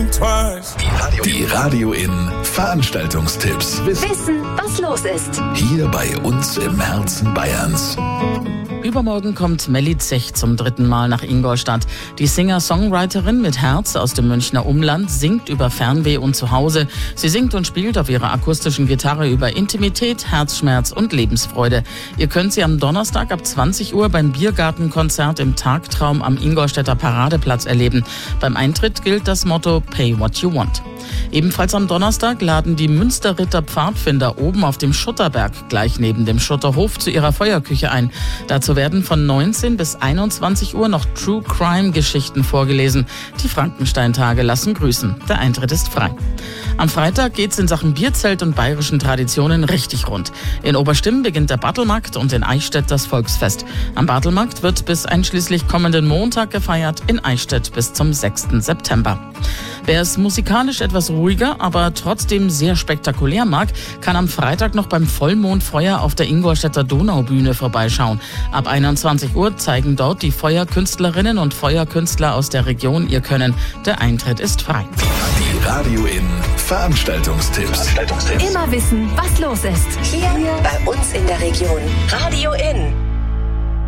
Die Radio in Veranstaltungstipps. Wissen, was los ist. Hier bei uns im Herzen Bayerns. Übermorgen kommt Melly Zech zum 3. Mal nach Ingolstadt. Die Singer-Songwriterin mit Herz aus dem Münchner Umland singt über Fernweh und Zuhause. Sie singt und spielt auf ihrer akustischen Gitarre über Intimität, Herzschmerz und Lebensfreude. Ihr könnt sie am Donnerstag ab 20 Uhr beim Biergartenkonzert im Tagtraum am Ingolstädter Paradeplatz erleben. Beim Eintritt gilt das Motto Pay What You Want. Ebenfalls am Donnerstag laden die Münsterritter Pfadfinder oben auf dem Schutterberg gleich neben dem Schutterhof zu ihrer Feuerküche ein. Dazu werden von 19 bis 21 Uhr noch True Crime Geschichten vorgelesen. Die Frankenstein-Tage lassen grüßen. Der Eintritt ist frei. Am Freitag geht's in Sachen Bierzelt und bayerischen Traditionen richtig rund. In Oberstimm beginnt der Bartelmarkt und in Eichstätt das Volksfest. Am Bartelmarkt wird bis einschließlich kommenden Montag gefeiert, in Eichstätt bis zum 6. September. Wer es musikalisch etwas ruhiger, aber trotzdem sehr spektakulär mag, kann am Freitag noch beim Vollmondfeuer auf der Ingolstädter Donaubühne vorbeischauen. Ab 21 Uhr zeigen dort die Feuerkünstlerinnen und Feuerkünstler aus der Region ihr Können. Der Eintritt ist frei. Die Radio in Veranstaltungstipps. Immer wissen, was los ist. Hier bei uns in der Region. Radio in.